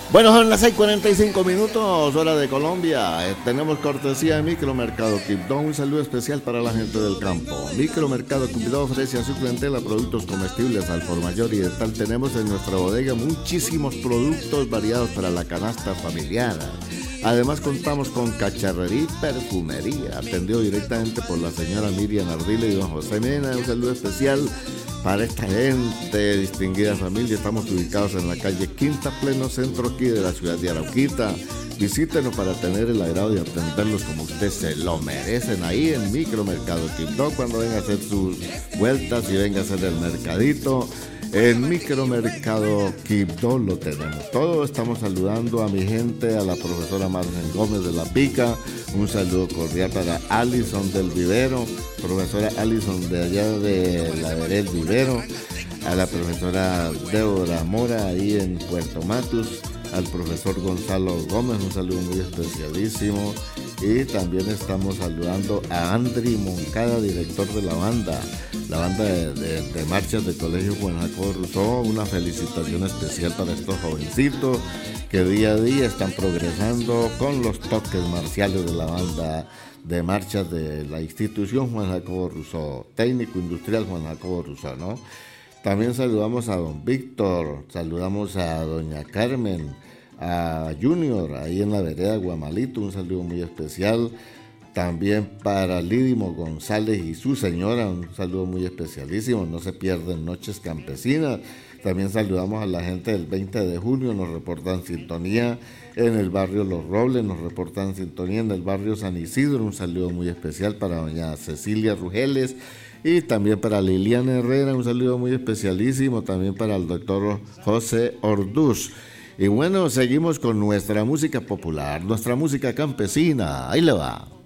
Bueno, son las 6:45, hora de Colombia. Tenemos cortesía de Micromercado Quibdó. Un saludo especial para la gente del campo. Micromercado Quibdó ofrece a su clientela productos comestibles al por mayor y de tal tenemos en nuestra bodega muchísimos productos variados para la canasta familiar. Además contamos con cacharrería y perfumería, atendido directamente por la señora Miriam Ardile y don José Mena. Un saludo especial para esta gente, distinguida familia. Estamos ubicados en la calle Quinta, pleno centro aquí de la ciudad de Arauquita. Visítenos para tener el agrado de atenderlos como ustedes se lo merecen ahí en Micromercado Quibdó cuando venga a hacer sus vueltas y venga a hacer el mercadito. En Micromercado Quibdó lo tenemos todo. Estamos saludando a mi gente, a la profesora Margen Gómez de La Pica. Un saludo cordial para Alison del Vivero, profesora Alison de allá de la Verel Vivero, a la profesora Débora Mora ahí en Puerto Matus, al profesor Gonzalo Gómez, un saludo muy especialísimo. Y también estamos saludando a Andri Moncada, director de la banda de marchas del Colegio Juan Jacobo Rousseau. Una felicitación especial para estos jovencitos que día a día están progresando con los toques marciales de la banda de marchas de la institución Juan Jacobo Rousseau, técnico industrial Juan Jacobo Rousseau, ¿no? También saludamos a don Víctor, saludamos a doña Carmen, a Junior, ahí en la vereda Guamalito, un saludo muy especial. También para Lídimo González y su señora, un saludo muy especialísimo. No se pierden Noches Campesinas. También saludamos a la gente del 20 de junio, nos reportan sintonía en el barrio Los Robles, nos reportan sintonía en el barrio San Isidro. Un saludo muy especial para doña Cecilia Rugeles y también para Liliana Herrera, un saludo muy especialísimo. También para el doctor José Orduz. Y bueno, seguimos con nuestra música popular, nuestra música campesina. Ahí le va.